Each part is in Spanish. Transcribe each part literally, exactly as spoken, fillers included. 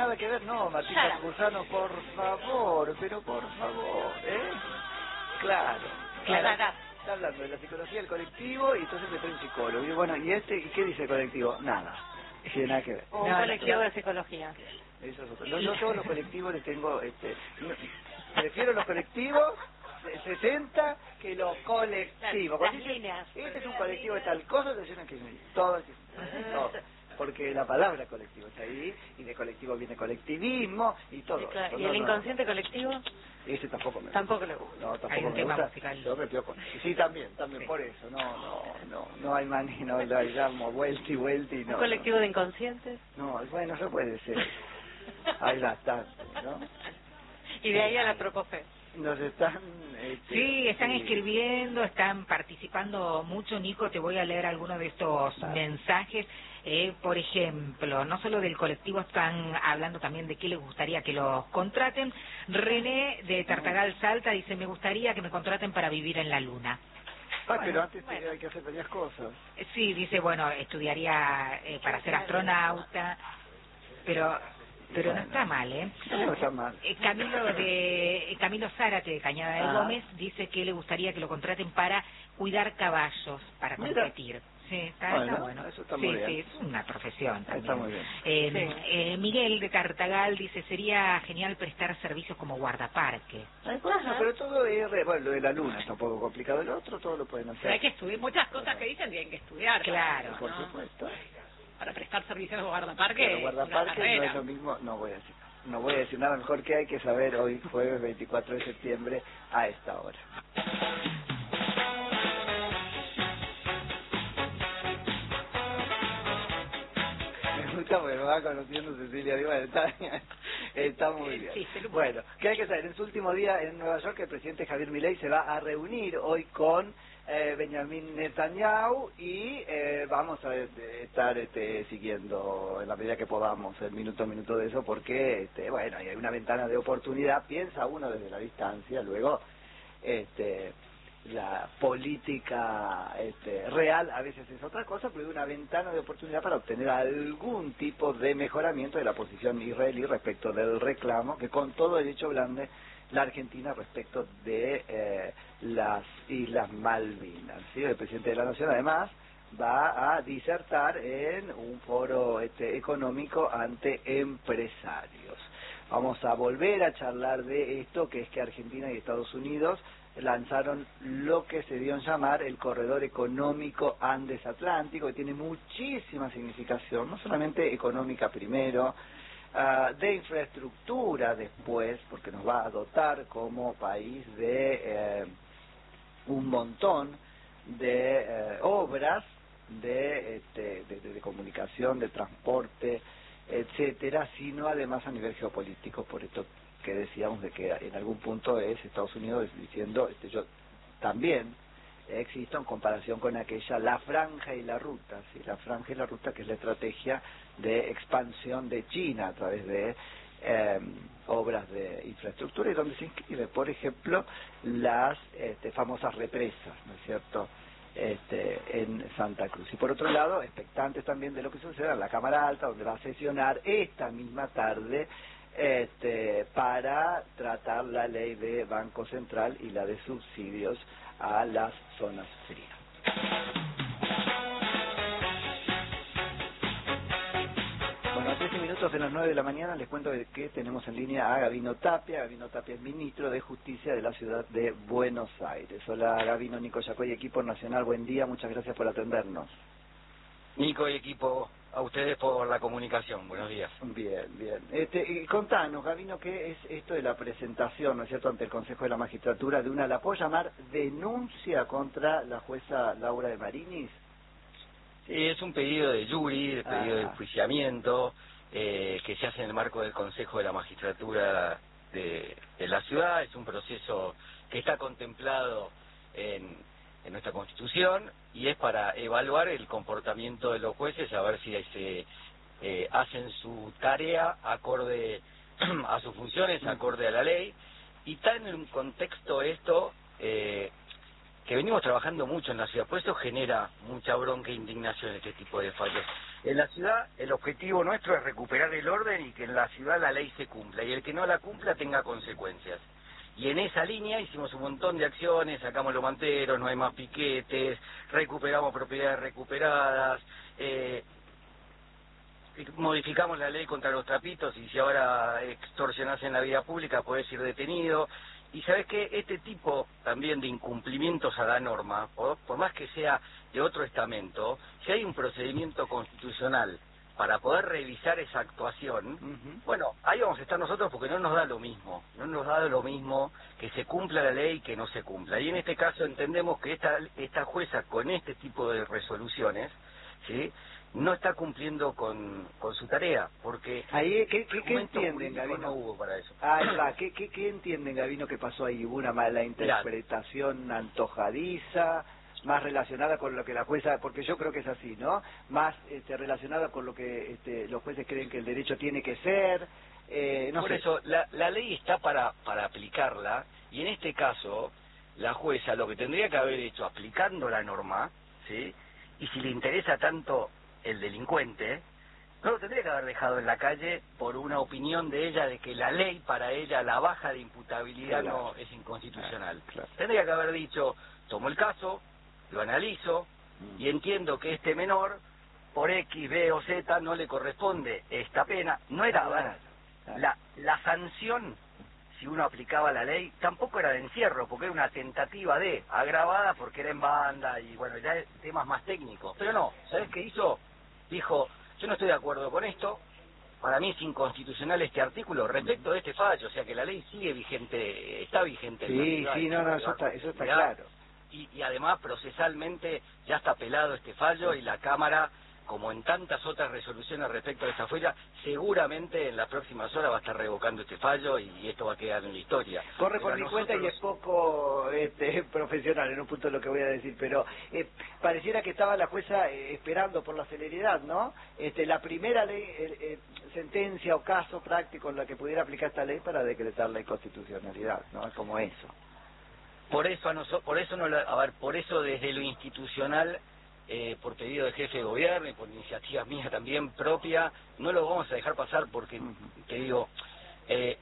nada que ver, no, Martina Cusano, por favor, pero por favor, ¿eh? Claro, claro. Ahora, está hablando de la psicología del colectivo y entonces le trae un psicólogo. Y bueno, ¿y este? ¿Y qué dice el colectivo? Nada, no tiene nada que ver. Un nada, colectivo nada. de psicología. Eso es otro. No, yo todos los colectivos les tengo, este, no, prefiero los colectivos de sesenta que los colectivos. Las, las líneas. Este es un colectivo de tal cosa, te dicen que todo, todo. Porque la palabra colectivo está ahí, y de colectivo viene colectivismo, y todo. Sí, claro. ¿Y no, el inconsciente no. colectivo? Ese tampoco me gusta. Tampoco le gusta. No, tampoco hay un me tema gusta. musical. Yo me pego con... Sí, también, también, sí. Por eso. No, no, no, no hay mani, no la llamo vuelta y vuelta y no. ¿Un colectivo no. de inconscientes? No, bueno, eso puede ser. Hay bastante, ¿no? Y de ahí a la Propofe. Nos están... Este, sí, están sí. escribiendo, están participando mucho. Nico, te voy a leer algunos de estos Vale. mensajes. Eh, por ejemplo, no solo del colectivo, están hablando también de qué les gustaría que los contraten. René, de Tartagal, Salta, dice, me gustaría que me contraten para vivir en la luna. Ah, bueno, pero antes bueno. hay que hacer varias cosas. Eh, Sí, dice, bueno, estudiaría eh, para ser astronauta, pero... Pero no está mal, ¿eh? No está mal. Eh, Camilo de eh, Camilo Zárate de Cañada del Ah. Gómez dice que le gustaría que lo contraten para cuidar caballos, para Mira. competir. Sí, está Bueno, está bueno. eso está sí, muy bien. sí, es una profesión también. Está muy bien. Eh, Sí. eh, Miguel de Tartagal dice, sería genial prestar servicios como guardaparque. Ay, por eso, pero todo es... Re... Bueno, lo de la luna está un poco complicado. El otro todo lo pueden hacer. Pero hay que estudiar, muchas cosas que dicen tienen que estudiar. Claro. Por ¿no? supuesto. Para prestar servicios de guardaparque. Pero guardaparque no carrera. es lo mismo, no voy a decir. No voy a decir nada, mejor que hay que saber hoy, jueves veinticuatro de septiembre, a esta hora. Me gusta porque me va conociendo Cecilia Diva, está, está muy bien. Sí, sí, Bueno, ¿qué hay que saber? En su último día en Nueva York, el presidente Javier Milei se va a reunir hoy con eh, Benjamin Netanyahu y eh, vamos a este, estar este, siguiendo en la medida que podamos el minuto a minuto de eso, porque este, bueno, hay una ventana de oportunidad, piensa uno desde la distancia, luego este la política este, real a veces es otra cosa, pero hay una ventana de oportunidad para obtener algún tipo de mejoramiento de la posición israelí respecto del reclamo que con todo derecho blande la Argentina respecto de eh, las Islas Malvinas, ¿sí? El presidente de la Nación además va a disertar en un foro este, económico ante empresarios. Vamos a volver a charlar de esto, que es que Argentina y Estados Unidos lanzaron lo que se dio en llamar el Corredor Económico Andes-Atlántico, que tiene muchísima significación, no solamente económica primero, uh, de infraestructura después, porque nos va a dotar como país de eh, un montón de eh, obras de, este, de, de, de comunicación, de transporte, etcétera, sino además a nivel geopolítico, por esto que decíamos de que en algún punto es Estados Unidos diciendo, este, yo también existo en comparación con aquella, la franja y la ruta, ¿sí? La franja y la ruta, que es la estrategia de expansión de China a través de eh, obras de infraestructura, y donde se inscribe, por ejemplo, las este, famosas represas, ¿no es cierto?, este, en Santa Cruz. Y por otro lado, expectantes también de lo que suceda en la Cámara Alta, donde va a sesionar esta misma tarde este, para tratar la ley de Banco Central y la de subsidios a las zonas frías. Bueno, a trece minutos de las nueve de la mañana les cuento que tenemos en línea a Gabino Tapia. Gabino Tapia es ministro de Justicia de la ciudad de Buenos Aires. Hola Gabino, Nico Yacoy, equipo nacional, buen día, muchas gracias por atendernos. Nico y equipo, a ustedes por la comunicación, buenos días. Bien, bien. Este, contanos, Gabino, ¿qué es esto de la presentación, ¿no es cierto?, ante el Consejo de la Magistratura de una, la puedo llamar, denuncia contra la jueza Laura de Marinis? Sí, es un pedido de jury, de pedido Ah. de enjuiciamiento, eh, que se hace en el marco del Consejo de la Magistratura de, de la ciudad. Es un proceso que está contemplado en, en nuestra Constitución y es para evaluar el comportamiento de los jueces, a ver si se eh, hacen su tarea acorde a sus funciones, acorde a la ley. Y está en un contexto esto, eh, que venimos trabajando mucho en la ciudad, por eso genera mucha bronca e indignación este tipo de fallos. En la ciudad el objetivo nuestro es recuperar el orden y que en la ciudad la ley se cumpla, y el que no la cumpla tenga consecuencias. Y en esa línea hicimos un montón de acciones, sacamos los manteros, no hay más piquetes, recuperamos propiedades recuperadas, eh, modificamos la ley contra los trapitos, y si ahora extorsionás en la vía pública podés ir detenido. Y sabes que este tipo también de incumplimientos a la norma, por, por más que sea de otro estamento, si hay un procedimiento constitucional para poder revisar esa actuación, uh-huh. bueno, ahí vamos a estar nosotros, porque no nos da lo mismo, no nos da lo mismo que se cumpla la ley que no se cumpla. Y en este caso entendemos que esta, esta jueza con este tipo de resoluciones, ¿sí?, no está cumpliendo con, con su tarea, porque ahí ¿qué, qué, qué entienden, Gabino? No hubo para eso. Ahí va, ¿qué, qué, qué entienden, Gabino, que pasó ahí? ¿Hubo una mala interpretación Mirá. antojadiza, más relacionada con lo que la jueza, porque yo creo que es así, ¿no? Más este, relacionada con lo que este, los jueces creen que el derecho tiene que ser, eh, no Por sé. eso, la, la ley está para, para aplicarla, y en este caso, la jueza lo que tendría que haber hecho, aplicando la norma, ¿sí?, y si le interesa tanto el delincuente, no lo tendría que haber dejado en la calle por una opinión de ella de que la ley para ella, la baja de imputabilidad, claro, no es inconstitucional. Claro. Tendría que haber dicho, tomo el caso, lo analizo mm. y entiendo que este menor, por X, B o Z, no le corresponde esta pena. No era, claro. Claro. La, la sanción, si uno aplicaba la ley, tampoco era de encierro, porque era una tentativa de, agravada porque era en banda, y bueno, ya temas más técnicos. Pero no, ¿sabes qué hizo? Dijo, yo no estoy de acuerdo con esto, para mí es inconstitucional este artículo respecto de este fallo, o sea que la ley sigue vigente, está vigente. Sí, sí, no, no, eso está, eso está claro. Y, y además procesalmente ya está pelado este fallo, y la Cámara, como en tantas otras resoluciones respecto de esta fecha, seguramente en las próximas horas va a estar revocando este fallo, y esto va a quedar en la historia. Corre por mi cuenta y es poco este, profesional en un punto lo que voy a decir, pero eh, pareciera que estaba la jueza eh, esperando por la celeridad, ¿no? Este, la primera ley, eh, eh, sentencia o caso práctico en la que pudiera aplicar esta ley para decretar la inconstitucionalidad, ¿no? Es como eso. Por eso, a nosotros, por eso no, la, a ver, por eso desde lo institucional, Eh, por pedido del jefe de gobierno y por iniciativa mía también propia, no lo vamos a dejar pasar, porque, te digo, eh,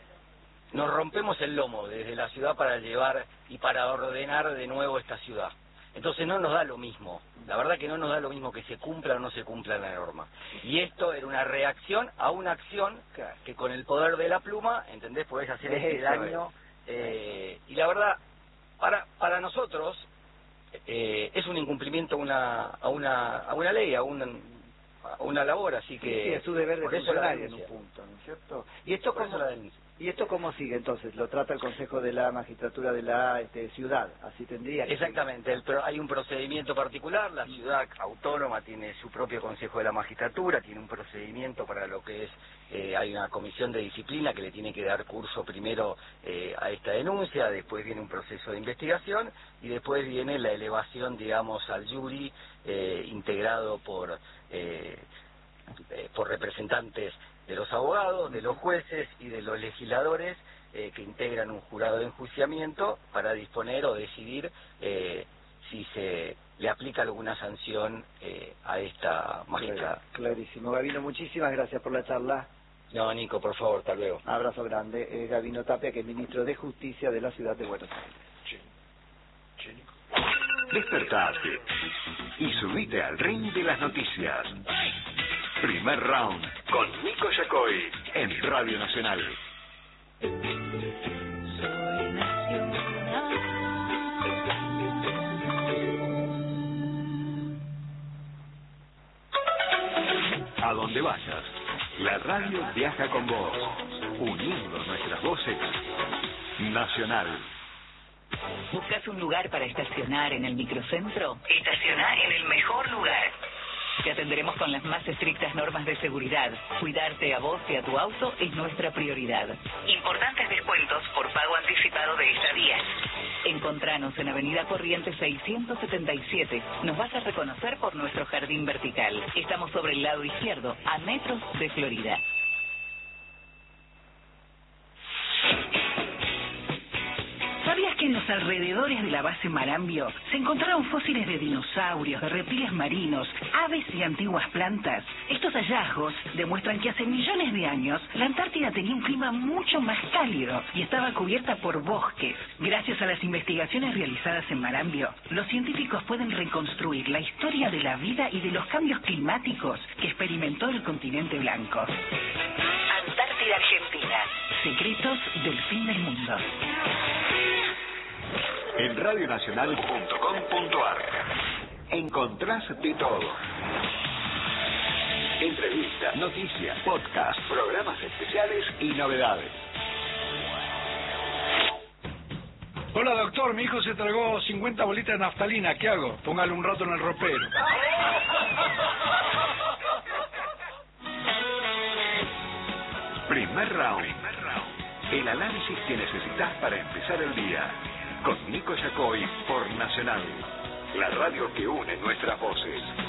nos rompemos el lomo desde la ciudad para llevar y para ordenar de nuevo esta ciudad. Entonces no nos da lo mismo, la verdad que no nos da lo mismo que se cumpla o no se cumpla la norma. Y esto era una reacción a una acción que con el poder de la pluma, ¿entendés?, podés hacer este daño. Eh, y la verdad, para, para nosotros, Eh, es un incumplimiento a una a una a una ley, a una a una labor, así que sí, es su deber de por eso funcionario en un punto, ¿no es cierto? Y esto por cómo eso la y esto cómo sigue entonces, lo trata el Consejo de la Magistratura de la este, ciudad, así tendría que exactamente, el, pero hay un procedimiento particular, la ciudad autónoma tiene su propio Consejo de la Magistratura, tiene un procedimiento para lo que es, eh, hay una comisión de disciplina que le tiene que dar curso primero eh, a esta denuncia, después viene un proceso de investigación y después viene la elevación, digamos, al jury eh, integrado por eh, eh, por representantes de los abogados, de los jueces y de los legisladores eh, que integran un jurado de enjuiciamiento para disponer o decidir eh, si se le aplica alguna sanción eh, a esta magistrada. Clarísimo. Gabino, muchísimas gracias por la charla. No, Nico, por favor, hasta luego. Abrazo grande. Eh, Gabino Tapia, que es ministro de Justicia de la Ciudad de Buenos Aires. Sí. Sí. Despertate y subite al ring de las noticias. Primer round con Nico Yacoy en Radio Nacional. Soy nacional. A donde vayas, la radio viaja con vos, uniendo nuestras voces. Nacional. ¿Buscas un lugar para estacionar en el microcentro? Estaciona en el mejor lugar. Te atenderemos con las más estrictas normas de seguridad. Cuidarte a vos y a tu auto es nuestra prioridad. Importantes descuentos por pago anticipado de estadías. Encontranos en Avenida Corrientes seiscientos setenta y siete. Nos vas a reconocer por nuestro jardín vertical. Estamos sobre el lado izquierdo, a metros de Florida. ¿Sabías que en los alrededores de la base Marambio se encontraron fósiles de dinosaurios, de reptiles marinos, aves y antiguas plantas. Estos hallazgos demuestran que hace millones de años la Antártida tenía un clima mucho más cálido y estaba cubierta por bosques. Gracias a las investigaciones realizadas en Marambio, los científicos pueden reconstruir la historia de la vida y de los cambios climáticos que experimentó el continente blanco. Antártida Argentina. Secretos del fin del mundo. En radio nacional punto com punto a r encontrás de todo. Entrevistas, noticias, podcasts, programas especiales y novedades. Hola doctor, mi hijo se tragó cincuenta bolitas de naftalina, ¿qué hago? Póngale un rato en el ropero. Primer round. El análisis que necesitas para empezar el día. Con Nico Yacoy por Nacional. La radio que une nuestras voces.